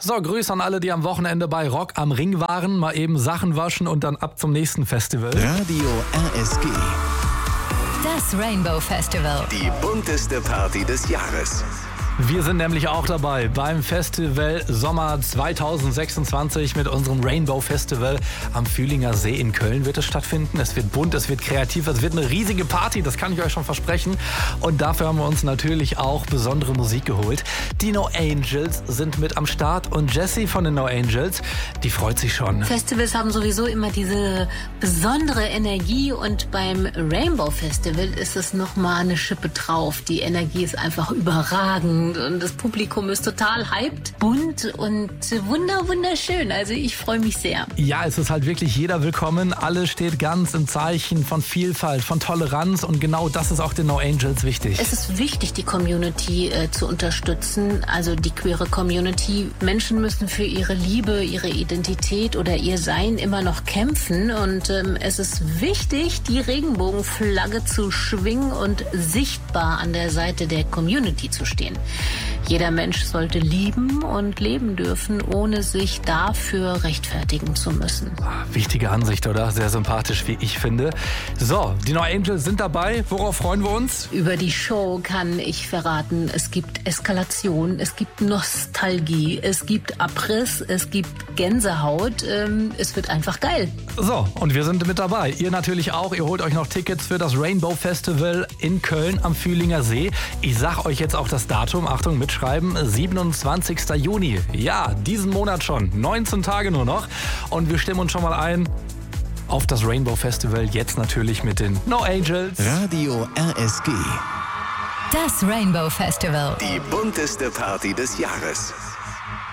So, Grüße an alle, die am Wochenende bei Rock am Ring waren. Mal eben Sachen waschen und dann ab zum nächsten Festival. Radio RSG. Das Rainbow Festival. Die bunteste Party des Jahres. Wir sind nämlich auch dabei beim Festival Sommer 2026 mit unserem Rainbow Festival am Fühlinger See in Köln wird es stattfinden. Es wird bunt, es wird kreativ, es wird eine riesige Party, das kann ich euch schon versprechen. Und dafür haben wir uns natürlich auch besondere Musik geholt. Die No Angels sind mit am Start und Jessie von den No Angels, die freut sich schon. Festivals haben sowieso immer diese besondere Energie und beim Rainbow Festival ist es nochmal eine Schippe drauf. Die Energie ist einfach überragend. Und das Publikum ist total hyped, bunt und wunderschön. Also ich freue mich sehr. Ja, es ist halt wirklich jeder willkommen. Alles steht ganz im Zeichen von Vielfalt, von Toleranz und genau das ist auch den No Angels wichtig. Es ist wichtig, die Community zu unterstützen, also die queere Community. Menschen müssen für ihre Liebe, ihre Identität oder ihr Sein immer noch kämpfen und es ist wichtig, die Regenbogenflagge zu schwingen und sichtbar an der Seite der Community zu stehen. Jeder Mensch sollte lieben und leben dürfen, ohne sich dafür rechtfertigen zu müssen. Wichtige Ansicht, oder? Sehr sympathisch, wie ich finde. So, die No Angels sind dabei. Worauf freuen wir uns? Über die Show kann ich verraten, es gibt Eskalation, es gibt Nostalgie, es gibt Abriss, es gibt Gänsehaut. Es wird einfach geil. So, und wir sind mit dabei. Ihr natürlich auch. Ihr holt euch noch Tickets für das Rainbow Festival in Köln am Fühlinger See. Ich sag euch jetzt auch das Datum. Achtung, mitschreiben. 27. Juni. Ja, diesen Monat schon. 19 Tage nur noch. Und wir stimmen uns schon mal ein auf das Rainbow Festival. Jetzt natürlich mit den No Angels. Radio RSG. Das Rainbow Festival. Die bunteste Party des Jahres.